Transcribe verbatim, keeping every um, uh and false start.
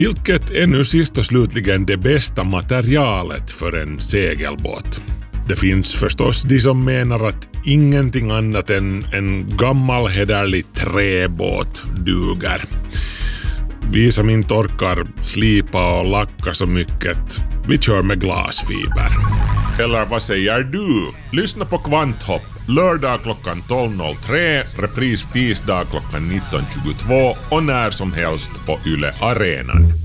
Vilket är nu sist och slutligen det bästa materialet för en segelbåt? Det finns förstås de som menar att ingenting annat än en gammal hederlig träbåt duger. Vi som inte orkar slipa och lacka så mycket, vi kör med glasfiber. Eller vad säger du? Lyssna på Kvanthopp, lördag klockan tolv noll tre, repris tisdag klockan nitton tjugotvå och när som helst på Yle Arenan.